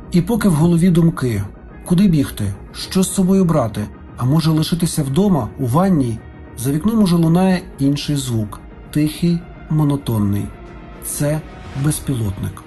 І поки в голові думки: куди бігти, що з собою брати, а може лишитися вдома, у ванній, за вікном уже лунає інший звук, тихий, монотонний. Це безпілотник.